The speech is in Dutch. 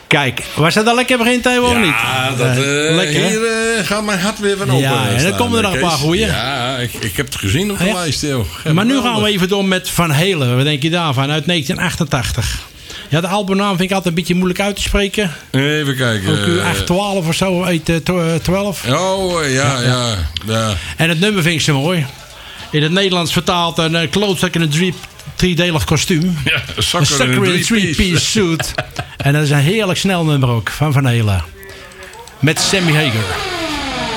Kijk, was dat al lekker begin, Theo, of niet? Ja, dat, lekker, hè? hier gaat mijn hart weer van open. Ja, en dan komen er nog een paar goeie. Ja, ik heb het gezien op de lijst, Theo. Maar nu gaan we even door met Van Halen. Wat denk je daarvan? Uit 1988. Ja, de albumnaam vind ik altijd een beetje moeilijk uit te spreken. Even kijken. Ook 812 of zo, 812. Oh, ja. En het nummer vind ik zo mooi. In het Nederlands vertaald een klootzak in een driedelig kostuum. Ja, een sucker in een three-piece suit. En dat is een heerlijk snel nummer ook van Van Halen. Met Sammy Hagar.